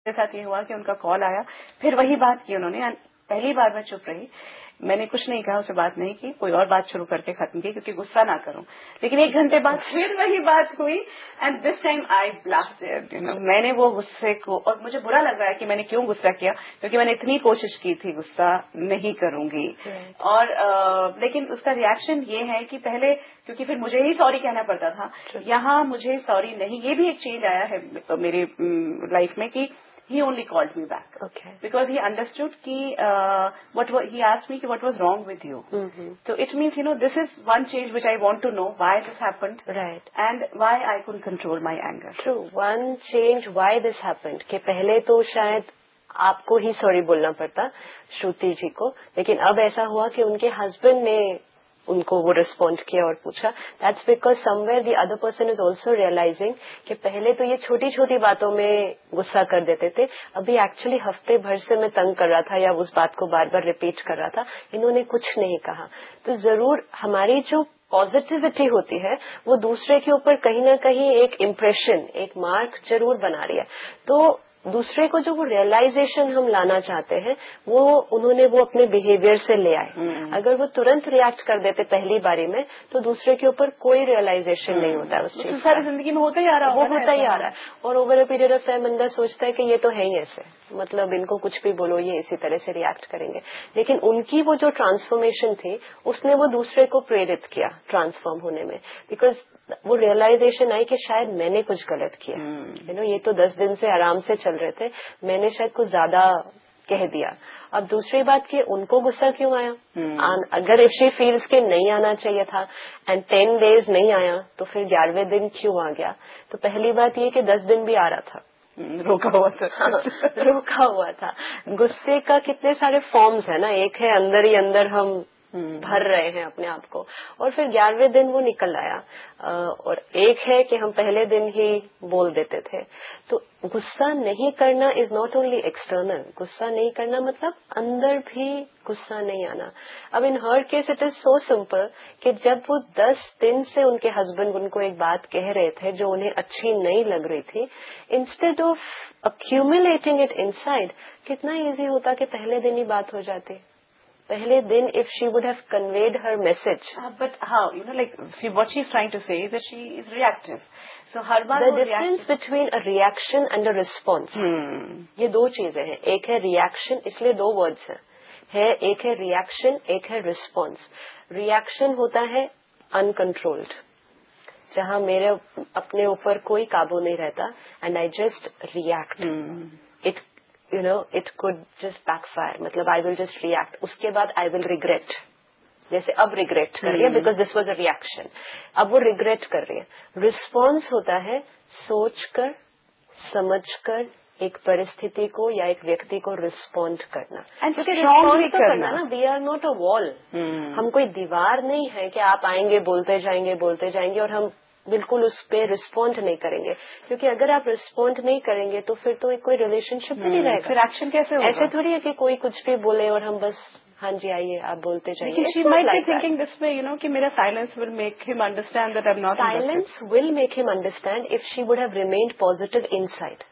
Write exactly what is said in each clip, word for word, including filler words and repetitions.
میرے ساتھ یہ ہوا کہ ان کا کال آیا، پھر وہی بات کی انہوں نے. پہلی بار میں چپ رہی، میں نے کچھ نہیں کہا، اسے بات نہیں کی، کوئی اور بات شروع کر کے ختم کی کیونکہ غصہ نہ کروں. لیکن ایک گھنٹے بعد پھر وہی بات ہوئی اینڈ دس ٹائم آئی بلاسٹڈ. میں نے وہ غصے کو، اور مجھے برا لگ رہا ہے کہ میں نے کیوں غصہ کیا، کیونکہ میں نے اتنی کوشش کی تھی غصہ نہیں کروں گی. اور لیکن اس کا ریئیکشن یہ ہے کہ پہلے، کیونکہ پھر مجھے ہی سوری کہنا پڑتا تھا، یہاں مجھے سوری نہیں. یہ بھی ایک چینج آیا ہے میری لائف میں کہ he only called me back. Okay. Because he understood ki, uh, what he asked me ki, what was wrong with you. Mm-hmm. So it means, you know, this is one change which I want to know why this happened. Right. And why I couldn't control my anger. True. One change why this happened. کہ پہلے تو شاید آپ کو ہی sorry بولنا پڑتا شروتی جی کو، لیکن اب ایسا ہوا کہ ان کے ہسبینڈ نے ان کو وہ ریسپونڈ کیا اور پوچھا. That's because some where the other person is also realising کہ پہلے تو یہ چھوٹی چھوٹی باتوں میں غصہ کر دیتے تھے، ابھی ایکچولی ہفتے بھر سے میں تنگ کر رہا تھا یا اس بات کو بار بار ریپیٹ کر رہا تھا، انہوں نے کچھ نہیں کہا. تو ضرور ہماری جو پازیٹیوٹی ہوتی ہے وہ دوسرے کے اوپر کہیں نہ کہیں ایک امپریشن، ایک مارک ضرور بنا رہی ہے. تو دوسرے کو جو وہ ریئلائزیشن ہم لانا چاہتے ہیں وہ انہوں نے وہ اپنے بہیویئر سے لے آئے. اگر وہ ترنت ریئیکٹ کر دیتے پہلی باری میں تو دوسرے کے اوپر کوئی ریئلائزیشن نہیں ہوتا ہے اس چیز. ساری زندگی میں ہوتا ہی آ رہا وہ ہوتا ہی آ رہا ہے، اور over a period of time بندہ سوچتا ہے کہ یہ تو ہے ہی ایسے، مطلب ان کو کچھ بھی بولو یہ اسی طرح سے ریئیکٹ کریں گے. لیکن ان کی وہ جو ٹرانسفارمیشن تھی اس نے وہ دوسرے کو پریرت کیا ٹرانسفارم ہونے میں، بیکاز وہ ریئلائزیشن آئی کہ شاید میں نے کچھ غلط کیا. یو نو یہ تو دس دن سے آرام سے چل رہے تھے، میں نے شاید کچھ زیادہ کہہ دیا. اب دوسری بات کہ ان کو غصہ کیوں آیا؟ اگر اف شی فیلز کے نہیں آنا چاہیے تھا اینڈ ٹین ڈیز نہیں آیا تو پھر گیارہویں دن کیوں آ گیا؟ تو پہلی بات یہ کہ دس دن بھی آ رہا تھا، روکا ہوا تھا روکا ہوا تھا. غصے کا کتنے سارے فارمز ہیں نا، ایک ہے اندر ہی اندر ہم بھر رہے ہیں اپنے آپ کو، اور پھر گیارہویں دن وہ نکل آیا. اور ایک ہے کہ ہم پہلے دن ہی بول دیتے تھے. تو غصہ نہیں کرنا از ناٹ اونلی ایکسٹرنل، غصہ نہیں کرنا مطلب اندر بھی غصہ نہیں آنا. اب ان ہر case it is so simple کہ جب وہ دس دن سے ان کے ہسبینڈ ان کو ایک بات کہہ رہے تھے جو انہیں اچھی نہیں لگ رہی تھی، instead of اکیومولیٹنگ it in side, کتنا ایزی ہوتا کہ پہلے دن ہی بات ہو جاتی. پہلے دن if she would have conveyed her message. Uh, but how? You know, like, see, what she's trying to say is that she is reactive. So, Hare bar the difference between a reaction and a response. Hmm. یہ دو چیزیں ہیں. ایک ہے reaction، اس لیے دو words ہیں. ہے ایک ہے reaction، ایک ہے response. Reaction ہوتا ہے uncontrolled، جہاں میرے اپنے اوپر کوئی قابو نہیں رہتا and I just react. Hmm. It You know, it could just backfire. مطلب I will just react. اس کے بعد I will regret. جیسے اب ریگریٹ کر رہی ہے because this was a reaction. اب وہ ریگریٹ کر رہی ہے. رسپانس ہوتا ہے سوچ کر، سمجھ کر ایک پرستھتی کو یا ایک ویکتی کو رسپونڈ کرنا. رسپونڈ کرنا نا، وی آر ناٹ اے وال. ہم کوئی دیوار نہیں ہے کہ آپ آئیں گے بولتے جائیں گے بولتے جائیں گے اور ہم بالکل اس پہ رسپونڈ نہیں کریں گے. کیونکہ اگر آپ رسپونڈ نہیں کریں گے تو پھر تو کوئی ریلیشن شپ بھی نہیں رہے گا. پھر ایکشن کیسے ہوگا؟ ایسے تھوڑی ہے کہ کوئی کچھ بھی بولے اور ہم بس ہاں جی آئیے آپ بولتے جائیں گے. She might be thinking this way, you know, کہ میرا سائلنس ول میک ہم understand that I am not interested. Silence will make ہم understand if she would have remained positive in side.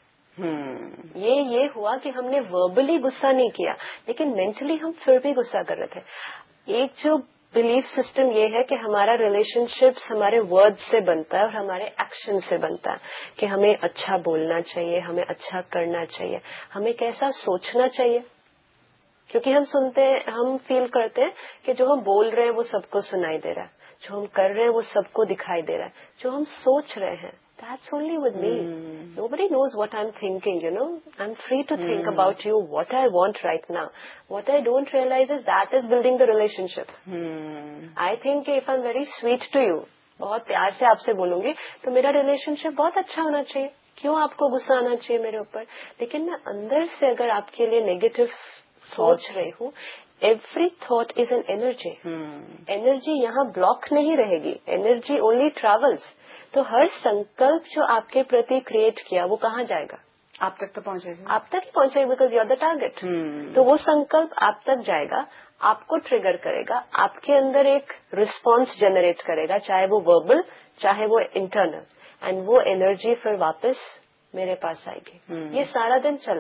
یہ یہ ہوا کہ ہم نے وربلی غصہ نہیں کیا لیکن مینٹلی ہم پھر بھی غصہ کر رہے تھے. ایک جو بلیف سسٹم یہ ہے کہ ہمارا ریلیشن شپس ہمارے ورڈ سے بنتا ہے اور ہمارے ایکشن سے بنتا ہے، کہ ہمیں اچھا بولنا چاہیے، ہمیں اچھا کرنا چاہیے، ہمیں کیسا سوچنا چاہیے. کیونکہ ہم سنتے ہیں، ہم فیل کرتے ہیں کہ جو ہم بول رہے ہیں وہ سب کو سنائی دے رہا ہے، جو ہم کر رہے ہیں وہ سب کو دکھائی دے رہا ہے، جو ہم سوچ رہے ہیں that's only with me. Hmm. Nobody knows what I'm thinking, you know. I'm free to think hmm. about you, what I want right now. What I don't realize is that is building the relationship. Hmm. I think if I'm very sweet to you, بہت پیار سے آپ سے بولوں گی تو میرا relation شپ بہت اچھا ہونا چاہیے. کیوں آپ کو غصہ آنا چاہیے میرے اوپر؟ لیکن میں اندر سے اگر آپ کے لیے نیگیٹو سوچ رہی ہوں، every thought is an energy. Energy یہاں بلاک نہیں رہے گی، انرجی اونلی ٹریولس. تو ہر سنکلپ جو آپ کے پرتی کریٹ کیا وہ کہاں جائے گا؟ آپ تک تو پہنچے گا، آپ تک ہی پہنچے گا because you are the target. تو وہ سنکلپ آپ تک جائے گا، آپ کو ٹریگر کرے گا، آپ کے اندر ایک رسپانس جنریٹ کرے گا، چاہے وہ وربل چاہے وہ انٹرنل، اینڈ وہ انرجی پھر واپس میرے پاس آئے گی. یہ سارا دن چل